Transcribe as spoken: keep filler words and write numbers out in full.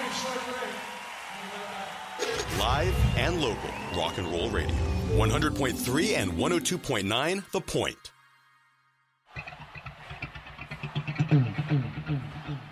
Live and local, rock and roll radio. one hundred point three and one oh two point nine, The Point.